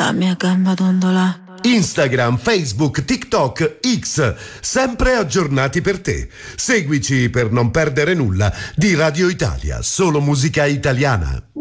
la mia gamba dondola. Instagram, Facebook, TikTok, X, sempre aggiornati per te. Seguici per non perdere nulla di Radio Italia, solo musica italiana.